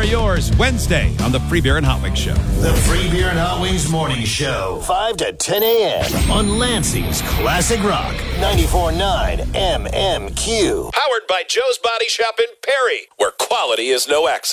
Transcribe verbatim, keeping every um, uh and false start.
are yours Wednesday on the Free Beer and Hot Wings Show. The Free Beer and Hot Wings Morning Show. five to ten a.m. on Lansing's Classic Rock. ninety-four point nine M M Q. Powered by Joe's Body Shop in Perry, where quality is no accident.